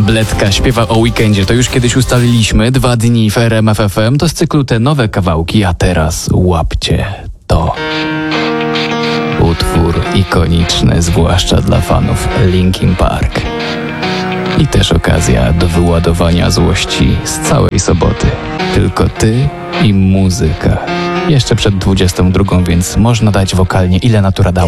Tabletka śpiewa o weekendzie. To już kiedyś ustaliliśmy. 2 dni w RMF FM. To z cyklu te nowe kawałki, a teraz łapcie to. Utwór ikoniczny, zwłaszcza dla fanów Linkin Park. I też okazja do wyładowania złości z całej soboty. Tylko ty i muzyka. Jeszcze przed 22, więc można dać wokalnie ile natura dała.